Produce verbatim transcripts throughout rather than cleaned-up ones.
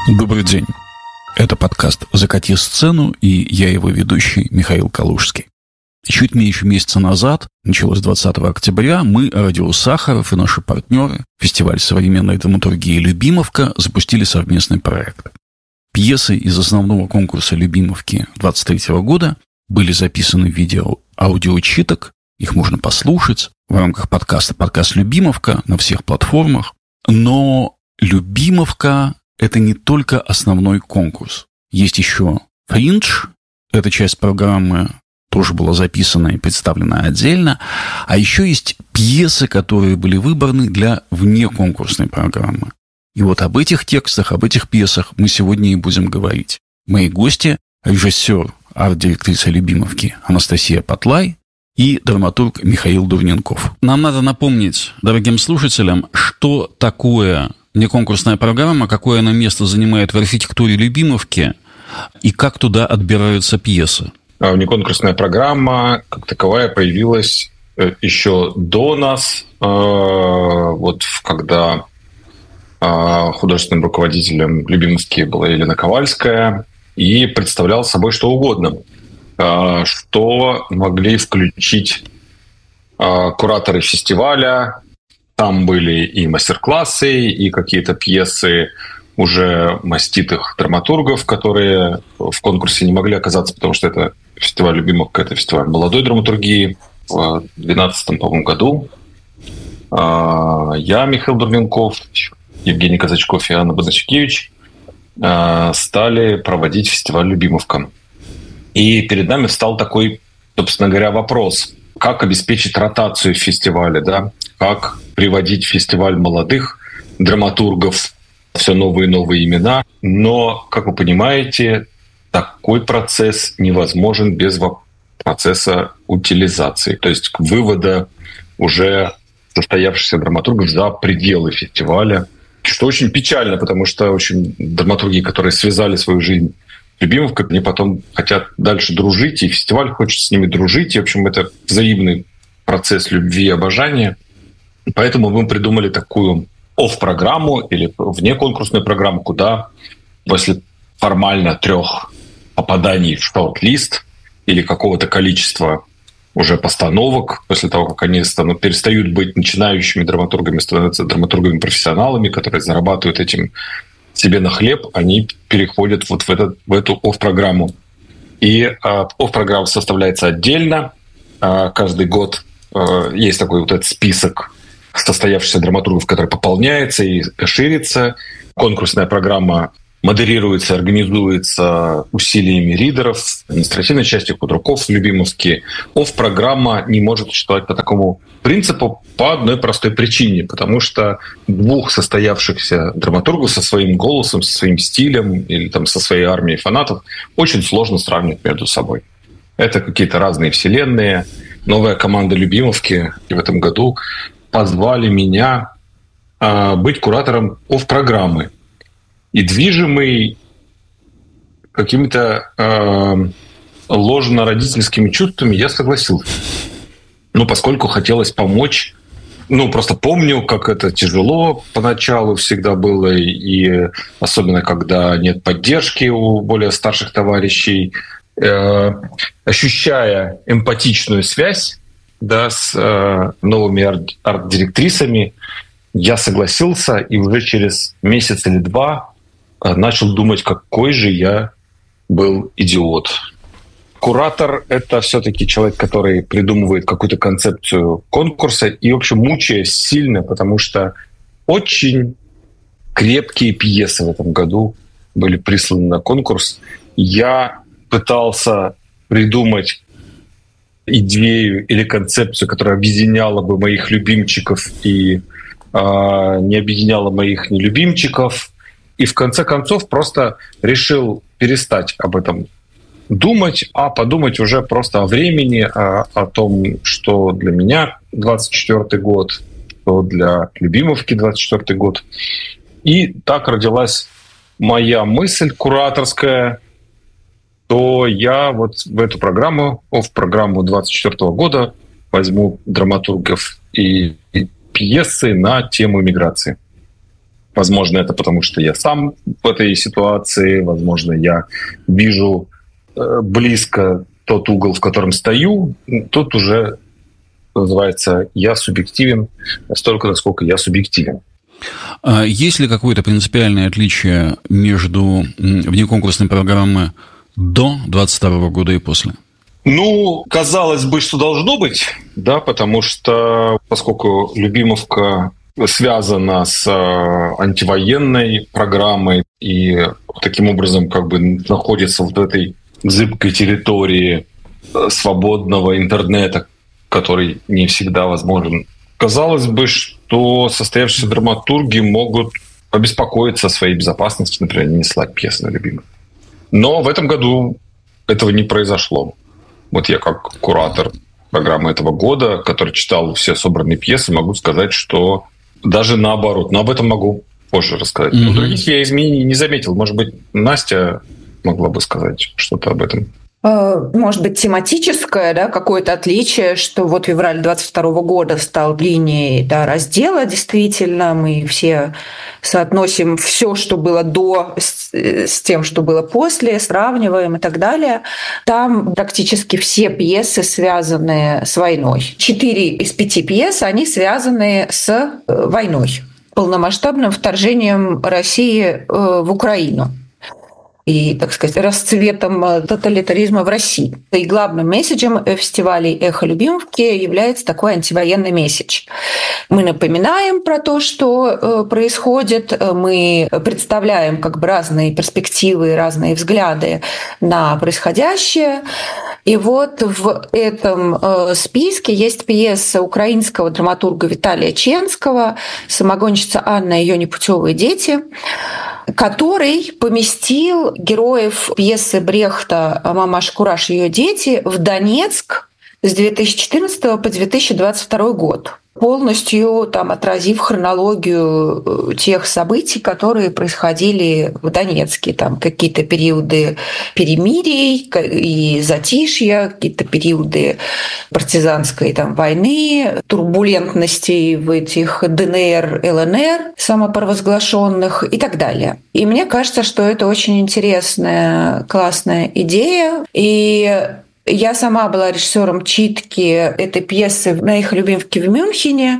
Добрый день. Это подкаст «Закати сцену», и я его ведущий Михаил Калужский. Чуть меньше месяца назад, началось двадцатого октября, мы, Радио Сахаров и наши партнеры, фестиваль современной драматургии «Любимовка», запустили совместный проект. Пьесы из основного конкурса «Любимовки» двадцать третьего года были записаны в виде аудиочиток, их можно послушать в рамках подкаста «Подкаст Любимовка» на всех платформах. Но «Любимовка» — это не только основной конкурс. Есть еще «Фриндж», эта часть программы тоже была записана и представлена отдельно. А еще есть пьесы, которые были выбраны для внеконкурсной программы. И вот об этих текстах, об этих пьесах мы сегодня и будем говорить. Мои гости – режиссер, арт-директриса «Любимовки» Анастасия Потлай и драматург Михаил Дурненков. Нам надо напомнить дорогим слушателям, что такое внеконкурсная программа, какое она место занимает в архитектуре «Любимовки» и как туда отбираются пьесы. Внеконкурсная программа, как таковая, появилась еще до нас, вот когда художественным руководителем «Любимовки» была Елена Ковальская, и представлял собой что угодно, что могли включить кураторы фестиваля. Там были и мастер-классы, и какие-то пьесы уже маститых драматургов, которые в конкурсе не могли оказаться, потому что это фестиваль «Любимовка», это фестиваль молодой драматургии в две тысячи двенадцатом, по-моему, году. Я, Михаил Дурненков, Евгений Казачков и Анна Бонасюкевич стали проводить фестиваль «Любимовка». И перед нами встал такой, собственно говоря, вопрос. Как обеспечить ротацию в фестивале, да? Как приводить в фестиваль молодых драматургов, все новые и новые имена. Но, как вы понимаете, такой процесс невозможен без процесса утилизации, то есть вывода уже состоявшихся драматургов за пределы фестиваля. Что очень печально, потому что очень драматурги, которые связали свою жизнь с «Любимовкой», они потом хотят дальше дружить, и фестиваль хочет с ними дружить. И, в общем, это взаимный процесс любви и обожания. Поэтому мы придумали такую офф-программу или внеконкурсную программу, куда после формально трех попаданий в шорт-лист или какого-то количества уже постановок, после того, как они станут, перестают быть начинающими драматургами, становятся драматургами-профессионалами, которые зарабатывают этим себе на хлеб, они переходят вот в, этот, в эту офф-программу. И э, офф-программа составляется отдельно. Э, каждый год э, есть такой вот этот список состоявшихся драматургов, который пополняется и ширится. Конкурсная программа модерируется, организуется усилиями ридеров, административной части худруков в «Любимовке». Офф-программа не может существовать по такому принципу по одной простой причине, потому что двух состоявшихся драматургов со своим голосом, со своим стилем или там, со своей армией фанатов очень сложно сравнивать между собой. Это какие-то разные вселенные. Новая команда «Любимовки» в этом году позвали меня э, быть куратором офф-программы. И движимый какими-то э, ложно-родительскими чувствами я согласился. Ну, поскольку хотелось помочь. Ну, просто помню, как это тяжело поначалу всегда было, и особенно когда нет поддержки у более старших товарищей. Э, ощущая эмпатичную связь, да, с э, новыми арт- арт-директрисами, я согласился, и уже через месяц или два начал думать, какой же я был идиот. Куратор — это все-таки человек, который придумывает какую-то концепцию конкурса и, в общем, мучаясь сильно, потому что очень крепкие пьесы в этом году были присланы на конкурс. Я пытался придумать идею или концепцию, которая объединяла бы моих любимчиков и э, не объединяла моих нелюбимчиков. И в конце концов просто решил перестать об этом думать, а подумать уже просто о времени, о, о том, что для меня двадцать четвёртый год, что для «Любимовки» двадцать четвёртый год. И так родилась моя мысль кураторская, то я вот в эту программу, в программу двадцать четвёртого года возьму драматургов и, и пьесы на тему миграции. Возможно, это потому, что я сам в этой ситуации, возможно, я вижу близко тот угол, в котором стою. Тут уже называется «я субъективен» настолько, насколько я субъективен. Есть ли какое-то принципиальное отличие между внеконкурсной программой до двадцать второго года и после? Ну, казалось бы, что должно быть, да, потому что поскольку Любимовка связана с антивоенной программой и таким образом как бы находится в этой зыбкой территории свободного интернета, который не всегда возможен. Казалось бы, что состоявшиеся драматурги могут обеспокоиться о своей безопасности, например, не слать пьесы на Любимовку. Но в этом году этого не произошло. Вот я как куратор программы этого года, который читал все собранные пьесы, могу сказать, что даже наоборот. Но об этом могу позже рассказать. Mm-hmm. Но других я изменений не заметил. Может быть, Настя могла бы сказать что-то об этом. Может быть, тематическое, да, какое-то отличие, что вот февраль двадцать второго года стал линией, да, раздела, действительно, мы все соотносим все, что было до, с, с тем, что было после, сравниваем и так далее. Там практически все пьесы связаны с войной. Четыре из пяти пьес, они связаны с войной, полномасштабным вторжением России в Украину и, так сказать, расцветом тоталитаризма в России. И главным месседжем фестиваля «Эхо Любимовки» является такой антивоенный месседж. Мы напоминаем про то, что происходит, мы представляем как бы разные перспективы, разные взгляды на происходящее. И вот в этом списке есть пьеса украинского драматурга Виталия Ченского «Самогонщица Анна и ее непутевые дети», который поместил героев пьесы Брехта «Мамаш Кураж и ее дети» в Донецк с две тысячи четырнадцатого по две тысячи двадцать второй год, полностью там отразив хронологию тех событий, которые происходили в Донецке. Там какие-то периоды перемирий и затишья, какие-то периоды партизанской там, войны, турбулентностей в этих ДНР, ЛНР самопровозглашенных и так далее. И мне кажется, что это очень интересная, классная идея. И я сама была режиссером читки этой пьесы на «Эхо Любимовки» в Мюнхене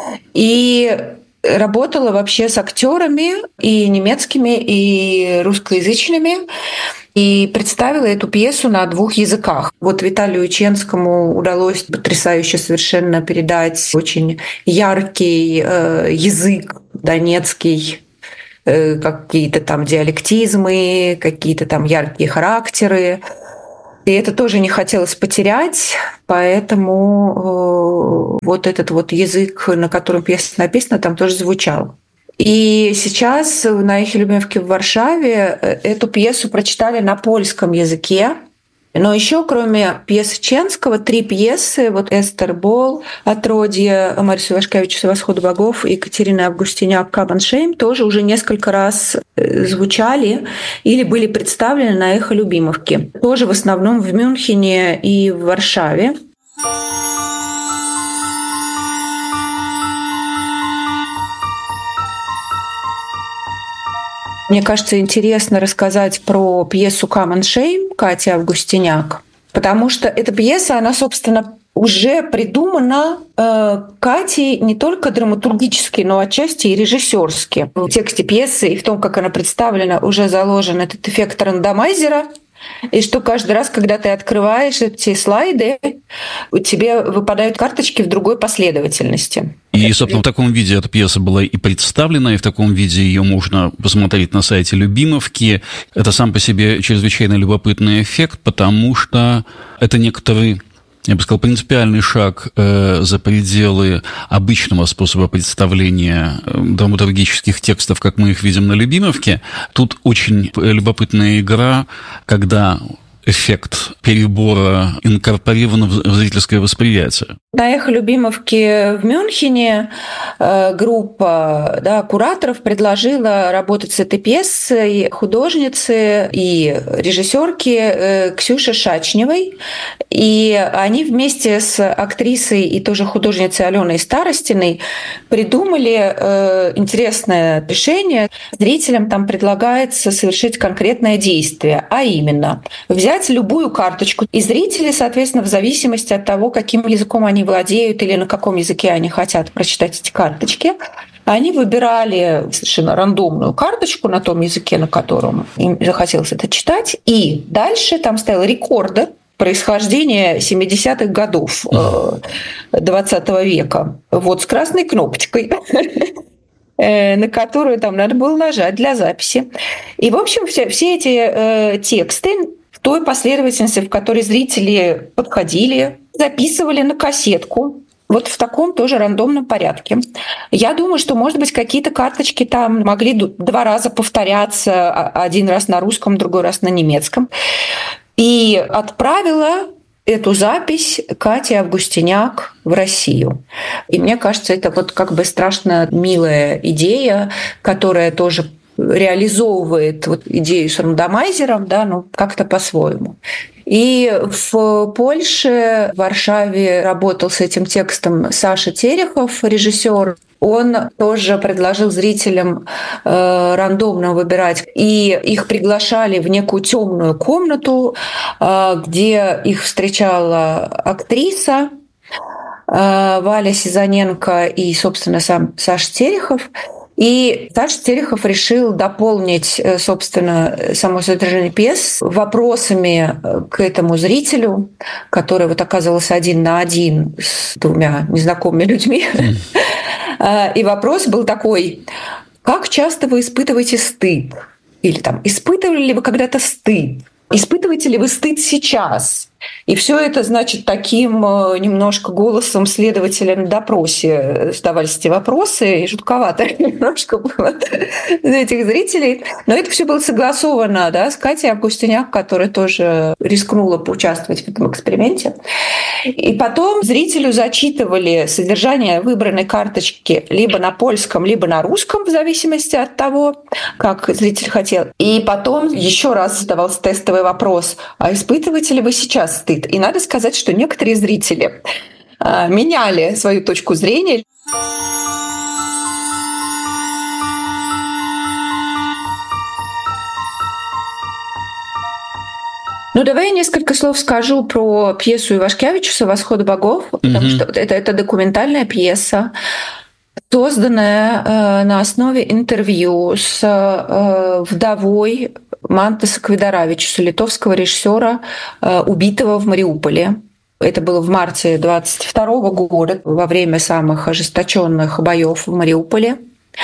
и работала вообще с актерами и немецкими, и русскоязычными, и представила эту пьесу на двух языках. Вот Виталию Ченскому удалось потрясающе совершенно передать очень яркий э, язык донецкий, э, какие-то там диалектизмы, какие-то там яркие характеры. И это тоже не хотелось потерять, поэтому э, вот этот вот язык, на котором пьеса написана, там тоже звучал. И сейчас на «Эхе Любимовки» в Варшаве эту пьесу прочитали на польском языке. Но еще, кроме пьесы Ченского, три пьесы, вот «Эстер Бол», «Отродье» Марису Ивашкевичу «Восход богов» и Екатерины Августиняк «Come and Shame» тоже уже несколько раз звучали или были представлены на «Эхо Любимовки». Тоже в основном в Мюнхене и в Варшаве. Мне кажется, интересно рассказать про пьесу «Come and Shame» Кати Августиняк, потому что эта пьеса, она, собственно, уже придумана э, Катей не только драматургически, но отчасти и режиссерски. В тексте пьесы и в том, как она представлена, уже заложен этот эффект рандомайзера, и что каждый раз, когда ты открываешь эти слайды, у тебя выпадают карточки в другой последовательности. И, собственно, в таком виде эта пьеса была и представлена, и в таком виде ее можно посмотреть на сайте Любимовки. Это сам по себе чрезвычайно любопытный эффект, потому что это некоторый, я бы сказал, принципиальный шаг э, за пределы обычного способа представления э, драматургических текстов, как мы их видим на Любимовке. Тут очень любопытная игра, когда эффект перебора инкорпорирован в зрительское восприятие? На «Эхо Любимовки» в Мюнхене группа да, кураторов предложила работать с этой пьесой художницы и режиссерки Ксюши Шачневой. И они вместе с актрисой и тоже художницей Аленой Старостиной придумали интересное решение. Зрителям там предлагается совершить конкретное действие, а именно взять любую карточку. И зрители, соответственно, в зависимости от того, каким языком они владеют или на каком языке они хотят прочитать эти карточки, они выбирали совершенно рандомную карточку на том языке, на котором им захотелось это читать, и дальше там стоял рекорды происхождения семидесятых годов двадцатого века. Вот с красной кнопочкой, на которую там надо было нажать для записи. И, в общем, все, все эти э, тексты в той последовательности, в которой зрители подходили, записывали на кассетку, вот в таком тоже рандомном порядке. Я думаю, что, может быть, какие-то карточки там могли два раза повторяться, один раз на русском, другой раз на немецком. И отправила эту запись Катя Августиняк в Россию. И мне кажется, это вот как бы страшно милая идея, которая тоже реализовывает вот идею с рандомайзером, да, ну, как-то по-своему. И в Польше, в Варшаве работал с этим текстом Саша Терехов, режиссер. Он тоже предложил зрителям э, рандомно выбирать, и их приглашали в некую темную комнату, э, где их встречала актриса э, Валя Сизаненко и, собственно, сам Саша Терехов. И Саша Терехов решил дополнить, собственно, само содержание пьес вопросами к этому зрителю, который вот оказывался один на один с двумя незнакомыми людьми. И вопрос был такой: как часто вы испытываете стыд? Или там, испытывали ли вы когда-то стыд? Испытываете ли вы стыд сейчас? И все это, значит, таким немножко голосом следователя на допросе задавались эти вопросы, и жутковато немножко было для этих зрителей. Но это все было согласовано, да, с Катей Августиняк, которая тоже рискнула поучаствовать в этом эксперименте. И потом зрителю зачитывали содержание выбранной карточки либо на польском, либо на русском, в зависимости от того, как зритель хотел. И потом еще раз задавался тестовый вопрос: а испытываете ли вы сейчас стыд? И надо сказать, что некоторые зрители а, меняли свою точку зрения. Ну, давай я несколько слов скажу про пьесу Ивашкевичуса «Восход богов», потому mm-hmm. что это, это документальная пьеса, созданная э, на основе интервью с э, вдовой Мантаса Квидаравичуса, литовского режиссера, э, убитого в Мариуполе. Это было в марте двадцать второго года, во время самых ожесточенных боев в Мариуполе.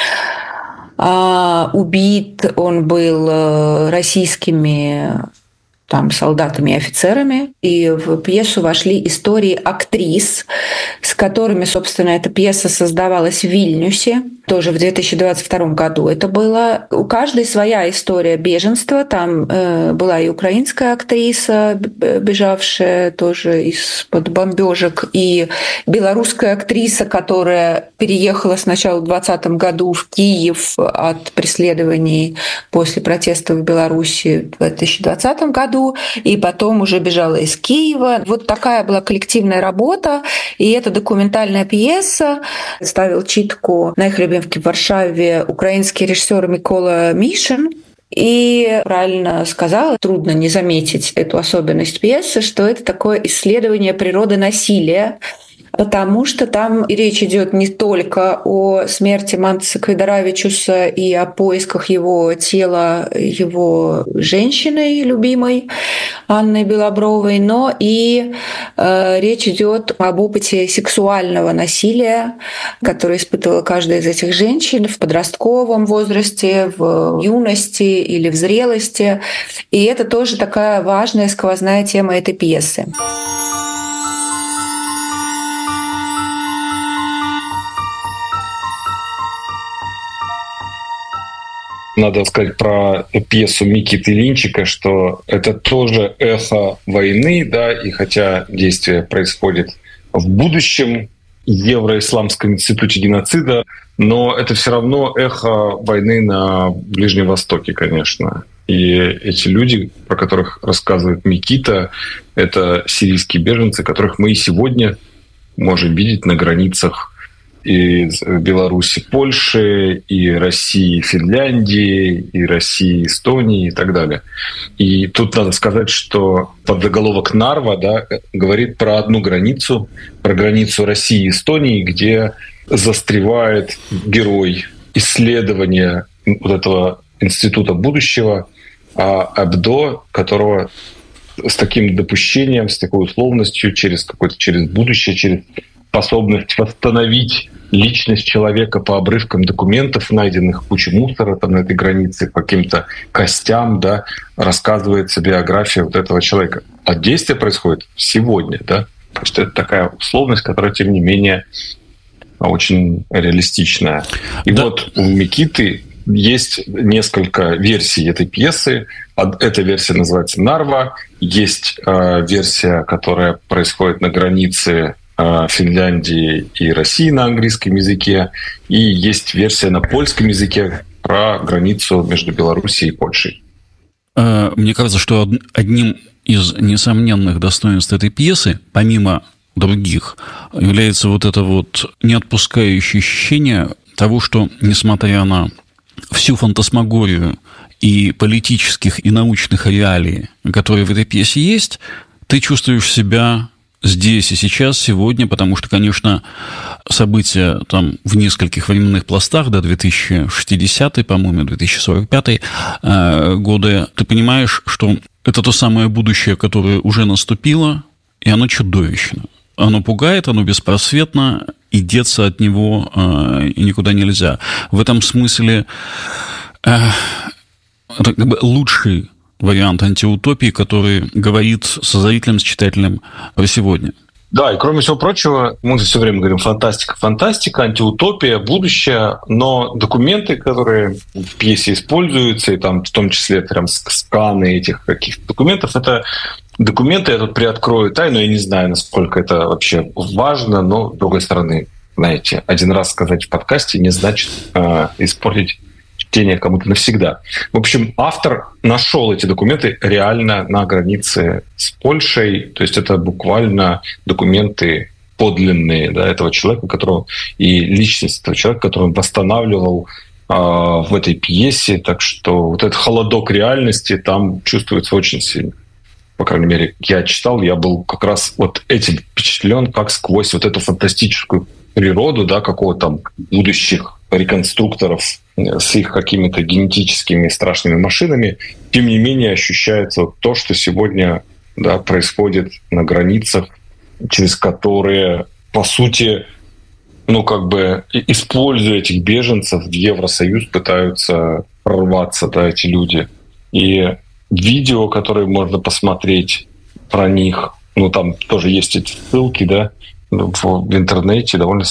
А, убит он был российскими там, солдатами и офицерами. И в пьесу вошли истории актрис, с которыми, собственно, эта пьеса создавалась в Вильнюсе, тоже в две тысячи двадцать втором году. Это было у каждой своя история беженства. Там э, была и украинская актриса, бежавшая тоже из-под бомбежек, и белорусская актриса, которая переехала сначала в двадцатом году в Киев от преследований после протестов в Беларуси в две тысячи двадцатом году, и потом уже бежала из Киева. Вот такая была коллективная работа, и эта документальная пьеса. Ставил читку на «Эхо Любимовки» в Варшаве украинский режиссер Микола Мишин. И правильно сказала, трудно не заметить эту особенность пьесы, что это такое исследование природы насилия, потому что там речь идет не только о смерти Мантаса Квидаравичуса и о поисках его тела, его женщины любимой Анны Белобровой, но и э, речь идет об опыте сексуального насилия, которое испытывала каждая из этих женщин в подростковом возрасте, в юности или в зрелости. И это тоже такая важная сквозная тема этой пьесы. надо сказать про пьесу Микиты Линчика, что это тоже эхо войны, да, и хотя действие происходит в будущем Евроисламском институте геноцида, но это все равно эхо войны на Ближнем Востоке, конечно. И эти люди, про которых рассказывает Микита, это сирийские беженцы, которых мы и сегодня можем видеть на границах и Беларуси, Польши, и России, Финляндии, и России, Эстонии и так далее. И тут надо сказать, что подзаголовок Нарва, да, говорит про одну границу, про границу России и Эстонии, где застревает герой исследования вот этого института будущего, Абдо, которого с таким допущением, с такой условностью через какое-то через будущее, через способность восстановить личность человека по обрывкам документов, найденных кучей мусора там, на этой границе, по каким-то костям, да, рассказывается биография вот этого человека. А действие происходит сегодня, да. То есть это такая условность, которая, тем не менее, очень реалистичная. И да. Вот у Микиты есть несколько версий этой пьесы. Эта версия называется «Нарва». Есть э, версия, которая происходит на границе э, Финляндии и России на английском языке. И есть версия на польском языке про границу между Белоруссией и Польшей. Мне кажется, что одним из несомненных достоинств этой пьесы, помимо других, является вот это вот неотпускающее ощущение того, что, несмотря на всю фантасмагорию и политических, и научных реалий, которые в этой пьесе есть, ты чувствуешь себя здесь и сейчас, сегодня, потому что, конечно, события там в нескольких временных пластах, до две тысячи шестидесятый, по-моему, две тысячи сорок пятый э, годы, ты понимаешь, что это то самое будущее, которое уже наступило, и оно чудовищно. Оно пугает, оно беспросветно, и деться от него э, и никуда нельзя. В этом смысле э, это как бы лучший вариант антиутопии, который говорит со зрителем, с читателем про сегодня. Да, и кроме всего прочего, мы все время говорим фантастика, фантастика, антиутопия, будущее, но документы, которые в пьесе используются, и там в том числе прям сканы этих каких-то документов, это документы, я тут приоткрою тайну, я не знаю, насколько это вообще важно, но, с другой стороны, знаете, один раз сказать в подкасте не значит э, испортить чтение кому-то навсегда. В общем, автор нашел эти документы реально на границе с Польшей, то есть это буквально документы подлинные, да, этого человека, которого и личность этого человека, которого он восстанавливал э, в этой пьесе, так что вот этот холодок реальности там чувствуется очень сильно. По крайней мере, я читал, я был как раз вот этим впечатлен, как сквозь вот эту фантастическую природу, да, какого-то там будущих реконструкторов с их какими-то генетическими страшными машинами, тем не менее ощущается вот то, что сегодня, да, происходит на границах, через которые, по сути, ну, как бы, используя этих беженцев, в Евросоюз пытаются прорваться, да, эти люди. И видео, которые можно посмотреть про них, ну, там тоже есть эти ссылки, да, в, в интернете, довольно